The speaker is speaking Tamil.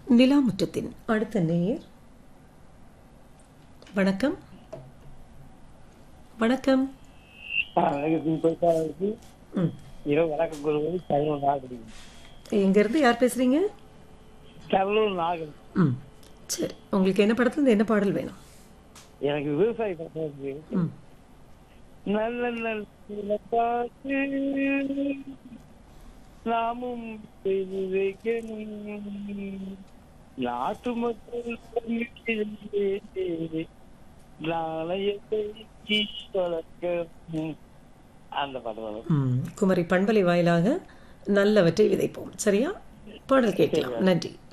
நிலாமுற்றத்தின் அடுத்த நேயர். வணக்கம். வணக்கம். இரவு வணக்கம் கூறுவது கடலூர் நாகரிகம். எங்க இருந்து யார் பேசுறீங்க? கடலூர் நாகரிகம். ம், சரி. உங்களுக்கு என்ன படத்துல இருந்து என்ன பாடல் வேணும்? எனக்கு விவசாய பற்றி ம், நல்ல நல்ல பார்த்து நாமும் செய்து வைக்கணும். நாட்டு மக்கள் நாளையத்தை வளர்க்க அந்த படம். ம். குமரி பண்பலை வாயிலாக நல்லவற்றை விதைப்போம். சரியா? பாடல் கேட்கலாம். நன்றி.